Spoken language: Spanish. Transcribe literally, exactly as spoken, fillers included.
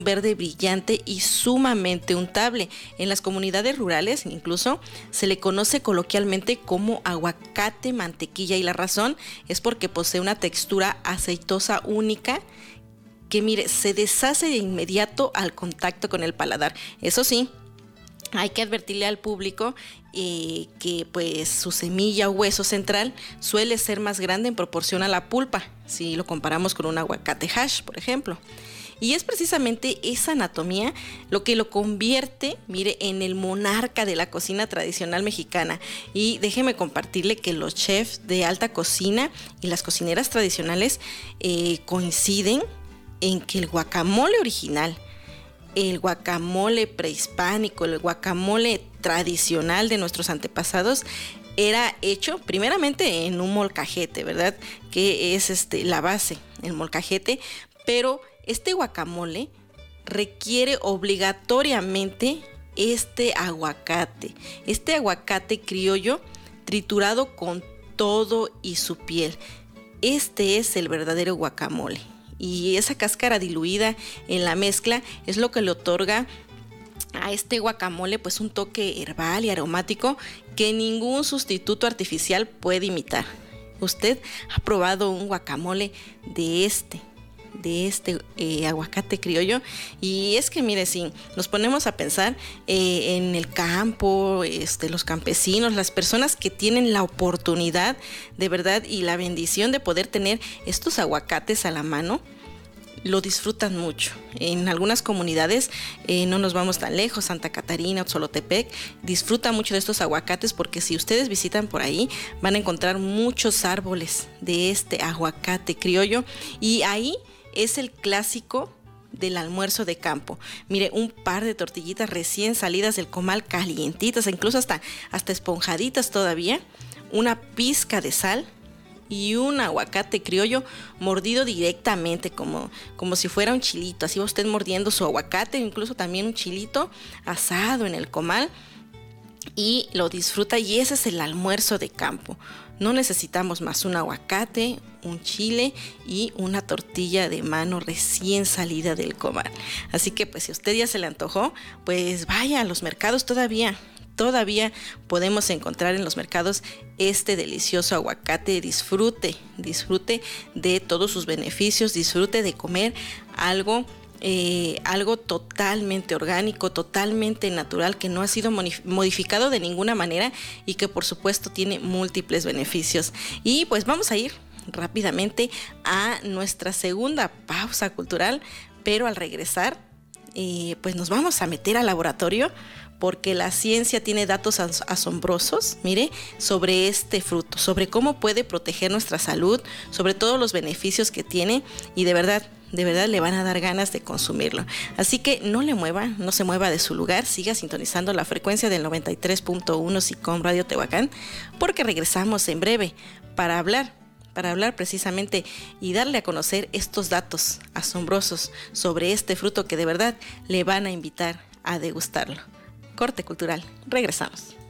verde brillante y sumamente untable. En las comunidades rurales incluso se le conoce coloquialmente como aguacate mantequilla, y la razón es porque posee una textura aceitosa única que, mire, se deshace de inmediato al contacto con el paladar. Eso sí, hay que advertirle al público eh, que pues su semilla o hueso central suele ser más grande en proporción a la pulpa, si lo comparamos con un aguacate hash, por ejemplo. Y es precisamente esa anatomía lo que lo convierte, mire, en el monarca de la cocina tradicional mexicana. Y déjeme compartirle que los chefs de alta cocina y las cocineras tradicionales eh, coinciden en que el guacamole original, el guacamole prehispánico, el guacamole tradicional de nuestros antepasados, era hecho primeramente en un molcajete, ¿verdad? Que es este, la base, el molcajete, pero este guacamole requiere obligatoriamente este aguacate, este aguacate criollo triturado con todo y su piel. Este es el verdadero guacamole. Y esa cáscara diluida en la mezcla es lo que le otorga a este guacamole pues un toque herbal y aromático que ningún sustituto artificial puede imitar. Usted ha probado un guacamole de este, de este eh, aguacate criollo, y es que mire, si nos ponemos a pensar eh, en el campo, este, los campesinos, las personas que tienen la oportunidad de verdad y la bendición de poder tener estos aguacates a la mano, lo disfrutan mucho. En algunas comunidades, eh, no nos vamos tan lejos, Santa Catarina, Otzolotepec, disfruta mucho de estos aguacates, porque si ustedes visitan por ahí van a encontrar muchos árboles de este aguacate criollo, y ahí es el clásico del almuerzo de campo. Mire, un par de tortillitas recién salidas del comal, calientitas, incluso hasta, hasta esponjaditas todavía, una pizca de sal y un aguacate criollo mordido directamente como, como si fuera un chilito. Así va usted mordiendo su aguacate, incluso también un chilito asado en el comal, y lo disfruta, y ese es el almuerzo de campo. No necesitamos más, un aguacate, un chile y una tortilla de mano recién salida del comal. Así que pues si a usted ya se le antojó, pues vaya a los mercados todavía. Todavía podemos encontrar en los mercados este delicioso aguacate. Disfrute, disfrute de todos sus beneficios, disfrute de comer algo Eh, algo totalmente orgánico, totalmente natural, que no ha sido modificado de ninguna manera y que por supuesto tiene múltiples beneficios. Y pues vamos a ir rápidamente a nuestra segunda pausa cultural, pero al regresar eh, pues nos vamos a meter al laboratorio, porque la ciencia tiene datos asombrosos, mire, sobre este fruto, sobre cómo puede proteger nuestra salud, sobre todos los beneficios que tiene, y de verdad, de verdad le van a dar ganas de consumirlo. Así que no le mueva, no se mueva de su lugar, siga sintonizando la frecuencia del noventa y tres punto uno SICOM Radio Tehuacán, porque regresamos en breve para hablar, para hablar precisamente y darle a conocer estos datos asombrosos sobre este fruto que de verdad le van a invitar a degustarlo. Corte cultural, regresamos.